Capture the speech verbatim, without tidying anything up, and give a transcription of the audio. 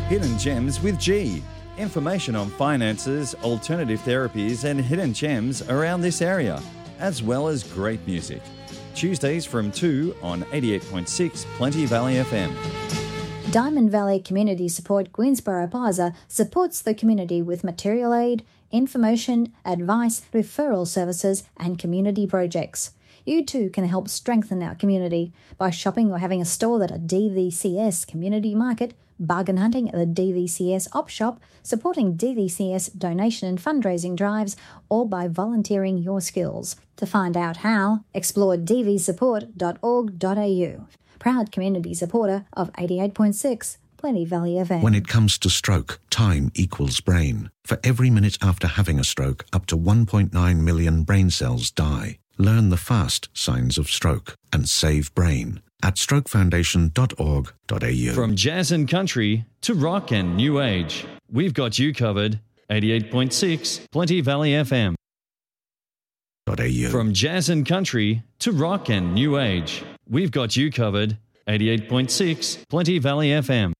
Hidden Gems with G. Information on finances, alternative therapies and hidden gems around this area, as well as great music. Tuesdays from two on eighty-eight point six Plenty Valley F M. Diamond Valley Community Support Queensborough Plaza supports the community with material aid, information, advice, referral services and community projects. You too can help strengthen our community by shopping or having a stall at a D V C S community market, bargain hunting at the D V C S op shop, supporting D V C S donation and fundraising drives, or by volunteering your skills. To find out how, explore d v support dot org dot a u. Proud community supporter of eighty-eight point six Plenty Valley F M. When it comes to stroke, time equals brain. For every minute after having a stroke, up to one point nine million brain cells die. Learn the fast signs of stroke and save brain at stroke foundation dot org dot a u. From jazz and country to rock and new age, we've got you covered. eighty-eight point six Plenty Valley F M. From jazz and country to rock and new age, we've got you covered. eighty-eight point six Plenty Valley F M.